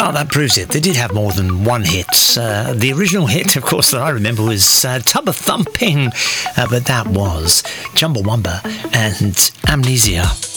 Well, that proves it. They did have more than one hit. The original hit, of course, that I remember was Tubba Thumping, but that was Chumbawamba and Amnesia.